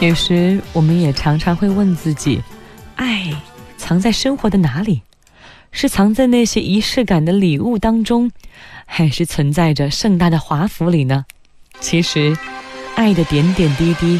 有时我们也常常会问自己，爱藏在生活的哪里？是藏在那些仪式感的礼物当中，还是存在着盛大的华服里呢？其实爱的点点滴滴